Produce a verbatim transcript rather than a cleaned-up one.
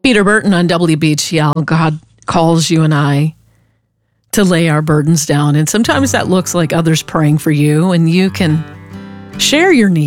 Peter Burton on W B T L. God calls you and I to lay our burdens down. And sometimes that looks like others praying for you, and you can share your needs.